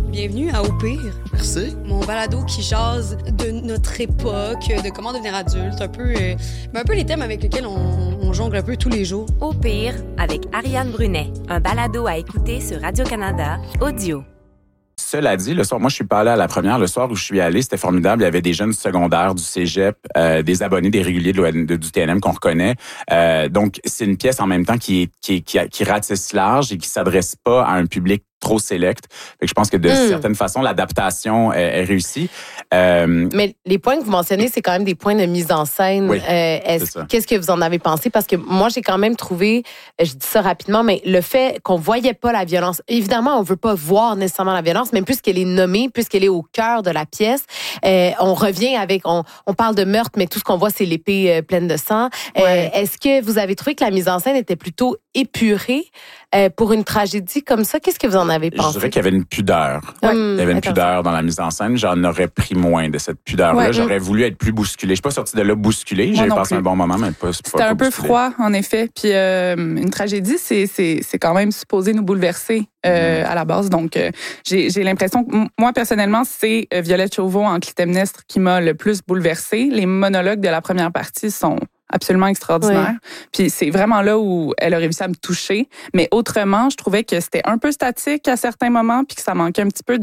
Bienvenue à Au pire. Merci. Mon balado qui jase de notre époque, de comment devenir adulte, un peu les thèmes avec lesquels on jongle un peu tous les jours. Au pire, avec Ariane Brunet, un balado à écouter sur Radio-Canada, audio. Cela dit, le soir, moi, je suis pas allé à la première. Le soir où je suis allé, c'était formidable. Il y avait des jeunes secondaires du cégep, des abonnés, des réguliers du TNM qu'on reconnaît. Donc, c'est une pièce en même temps qui ratisse large et qui s'adresse pas à un public trop select. Fait que je pense que de certaines façons, l'adaptation est réussie. Mais les points que vous mentionnez, c'est quand même des points de mise en scène. Oui, Qu'est-ce que vous en avez pensé? Parce que moi, j'ai quand même trouvé, je dis ça rapidement, mais le fait qu'on voyait pas la violence, évidemment, on veut pas voir nécessairement la violence, mais puisqu'elle est nommée, puisqu'elle est au cœur de la pièce, on revient avec, on parle de meurtre, mais tout ce qu'on voit, c'est l'épée pleine de sang. Ouais. Est-ce que vous avez trouvé que la mise en scène était plutôt épurée pour une tragédie comme ça? Qu'est-ce que vous en avez pensé? Je dirais qu'il y avait une pudeur. Il y avait une pudeur dans la mise en scène. J'en aurais pris moins de cette pudeur-là. Ouais. J'aurais voulu être plus bousculé. Je suis pas sortie de là bousculé. J'ai passé un bon moment, mais pas C'était un peu bousculé. Froid, en effet. Puis une tragédie, c'est quand même supposé nous bouleverser à la base. Donc, j'ai l'impression que moi, personnellement, c'est Violette Chauveau en Clytemnestre qui m'a le plus bouleversée. Les monologues de la première partie sont absolument extraordinaire. Oui. Puis c'est vraiment là où elle a réussi à me toucher. Mais autrement, je trouvais que c'était un peu statique à certains moments puis que ça manquait un petit peu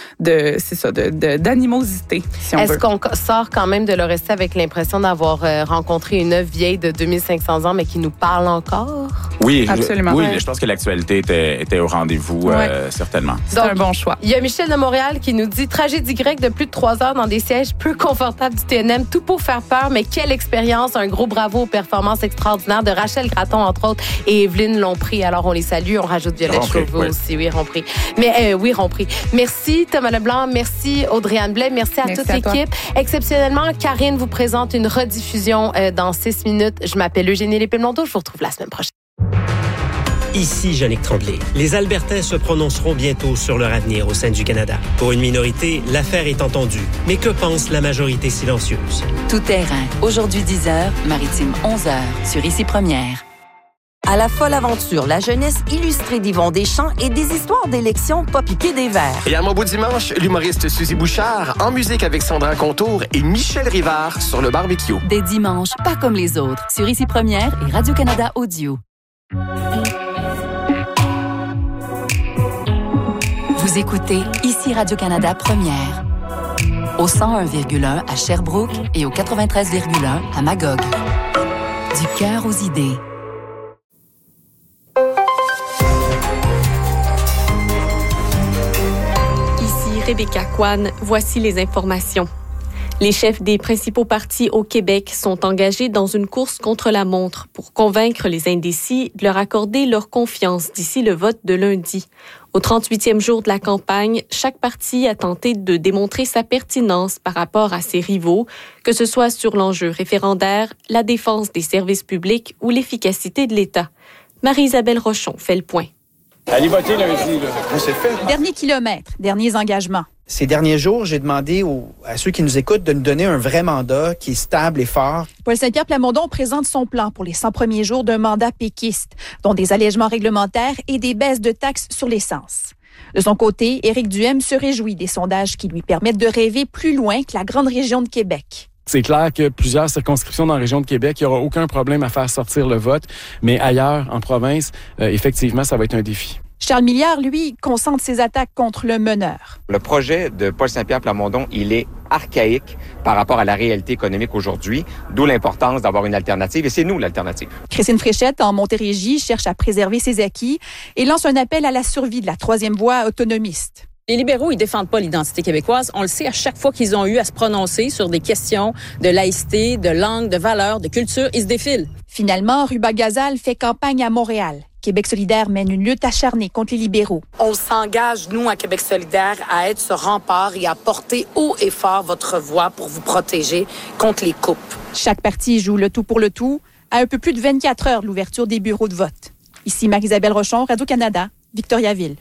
d'animosité, si on veut. Est-ce qu'on sort quand même de le rester avec l'impression d'avoir rencontré une œuvre vieille de 2500 ans mais qui nous parle encore? Oui, absolument. Je pense que l'actualité était au rendez-vous, certainement. C'est un bon choix. Il y a Michel de Montréal qui nous dit « Tragédie grecque de plus de 3 heures dans des sièges peu confortables du TNM, tout pour faire peur, mais quelle expérience, un gros bravo aux performances extraordinaires de Rachel Gratton, entre autres, et Evelyne Lompré. Alors, on les salue. On rajoute Violette Chauveau aussi. Oui, Lompré. Mais oui, Lompré. Merci, Thomas Leblanc. Merci, Audrey-Anne Blais. Merci à toute l'équipe. Exceptionnellement, Karine vous présente une rediffusion dans 6 minutes. Je m'appelle Eugénie Lépée-Blondeau. Je vous retrouve la semaine prochaine. Ici Jannick Tremblay. Les Albertains se prononceront bientôt sur leur avenir au sein du Canada. Pour une minorité, l'affaire est entendue. Mais que pense la majorité silencieuse? Tout terrain. Aujourd'hui 10h, Maritime 11h, sur Ici Première. À la folle aventure, la jeunesse illustrée d'Yvon Deschamps et des histoires d'élections pas piquées des verres. Et à mon beau dimanche, l'humoriste Suzy Bouchard, en musique avec Sandra Contour et Michel Rivard sur le barbecue. Des dimanches, pas comme les autres, sur Ici Première et Radio-Canada Audio. Vous écoutez Ici Radio-Canada Première. Au 101,1 à Sherbrooke et au 93,1 à Magog. Du cœur aux idées. Ici Rebecca Kwan. Voici les informations. Les chefs des principaux partis au Québec sont engagés dans une course contre la montre pour convaincre les indécis de leur accorder leur confiance d'ici le vote de lundi. Au 38e jour de la campagne, chaque parti a tenté de démontrer sa pertinence par rapport à ses rivaux, que ce soit sur l'enjeu référendaire, la défense des services publics ou l'efficacité de l'État. Marie-Isabelle Rochon fait le point. Allez voter lundi, là. On s'est fait. Dernier kilomètre, derniers engagements. Ces derniers jours, j'ai demandé à ceux qui nous écoutent de nous donner un vrai mandat qui est stable et fort. Paul Saint-Pierre Plamondon présente son plan pour les 100 premiers jours d'un mandat péquiste, dont des allègements réglementaires et des baisses de taxes sur l'essence. De son côté, Éric Duhem se réjouit des sondages qui lui permettent de rêver plus loin que la grande région de Québec. C'est clair que plusieurs circonscriptions dans la région de Québec, il n'y aura aucun problème à faire sortir le vote, mais ailleurs, en province, effectivement, ça va être un défi. Charles Milliard, lui, concentre ses attaques contre le meneur. Le projet de Paul Saint-Pierre Plamondon, il est archaïque par rapport à la réalité économique aujourd'hui, d'où l'importance d'avoir une alternative, et c'est nous l'alternative. Christine Fréchette, en Montérégie, cherche à préserver ses acquis et lance un appel à la survie de la troisième voie autonomiste. Les libéraux, ils défendent pas l'identité québécoise. On le sait à chaque fois qu'ils ont eu à se prononcer sur des questions de laïcité, de langue, de valeurs, de culture, ils se défilent. Finalement, Ruba Gazal fait campagne à Montréal. Québec solidaire mène une lutte acharnée contre les libéraux. On s'engage, nous, à Québec solidaire, à être ce rempart et à porter haut et fort votre voix pour vous protéger contre les coupes. Chaque parti joue le tout pour le tout à un peu plus de 24 heures de l'ouverture des bureaux de vote. Ici Marie-Isabelle Rochon, Radio-Canada, Victoriaville.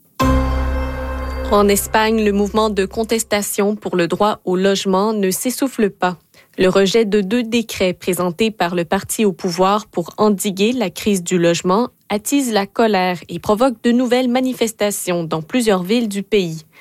En Espagne, le mouvement de contestation pour le droit au logement ne s'essouffle pas. Le rejet de 2 décrets présentés par le parti au pouvoir pour endiguer la crise du logement attise la colère et provoque de nouvelles manifestations dans plusieurs villes du pays.